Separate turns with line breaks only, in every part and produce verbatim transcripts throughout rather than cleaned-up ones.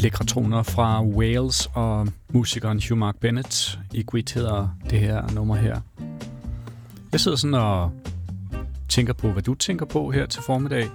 lækre toner fra Wales og musikeren Hugh Mark Bennett. Equit hedder det her nummer her. Jeg sidder sådan og tænker på, hvad du tænker på her til formiddag.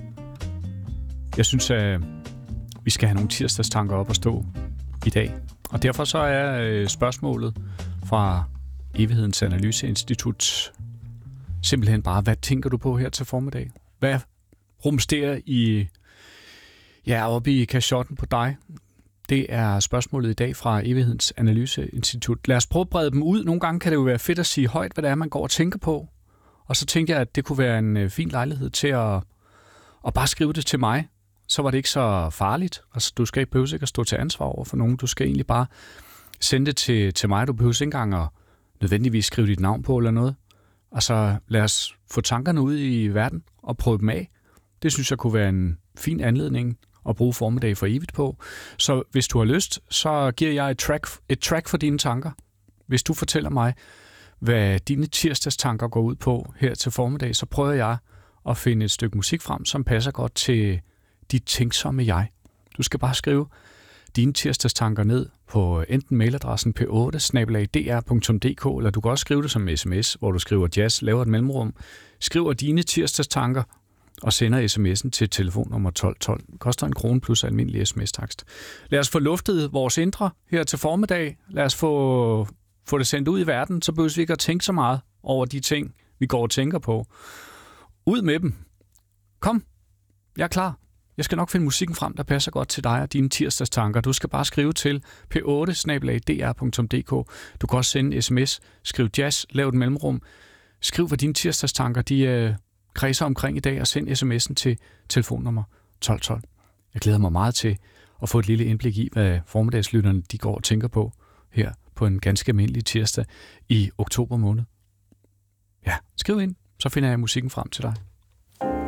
Jeg synes, at vi skal have nogle tirsdagstanker op at stå i dag. Og derfor så er spørgsmålet fra Evighedens Analyseinstitut simpelthen bare, hvad tænker du på her til formiddag? Hvad rumsterer i, ja, oppe i kashotten på dig? Det er spørgsmålet i dag fra Evighedens Analyseinstitut. Lad os prøve at brede dem ud. Nogle gange kan det jo være fedt at sige højt, hvad det er, man går og tænker på. Og så tænkte jeg, at det kunne være en fin lejlighed til at, at bare skrive det til mig. Så var det ikke så farligt. Altså, du skal ikke behøve ikke at stå til ansvar over for nogen. Du skal egentlig bare sende det til, til mig. Du behøver ikke engang at nødvendigvis skrive dit navn på eller noget. Og så lad os få tankerne ud i verden og prøve dem af. Det synes jeg kunne være en fin anledning at bruge formiddag for evigt på. Så hvis du har lyst, så giver jeg et track, et track for dine tanker. Hvis du fortæller mig, hvad dine tirsdagstanker går ud på her til formiddag, så prøver jeg at finde et stykke musik frem, som passer godt til dit tænksomme jeg. Du skal bare skrive dine tirsdagstanker ned på enten mailadressen p otte snabel-a d r punktum d k, eller du kan også skrive det som sms, hvor du skriver jazz, laver et mellemrum, skriver dine tirsdagstanker og sender sms'en til telefonnummer tolv tolv. Det koster en krone plus almindelig sms-takst. Lad os få luftet vores indre her til formiddag. Lad os få, få det sendt ud i verden, så behøver vi ikke at tænke så meget over de ting, vi går og tænker på. Ud med dem. Kom, jeg er klar. Jeg skal nok finde musikken frem, der passer godt til dig og dine tirsdagstanker. Du skal bare skrive til p otte snabel-a d r punktum d k. Du kan også sende en sms, skriv jazz, lav et mellemrum. Skriv, hvad dine tirsdagstanker de øh, kredser omkring i dag, og send sms'en til telefonnummer tolv tolv. Jeg glæder mig meget til at få et lille indblik i, hvad formiddagslytterne de går og tænker på her på en ganske almindelig tirsdag i oktober måned. Ja, skriv ind, så finder jeg musikken frem til dig.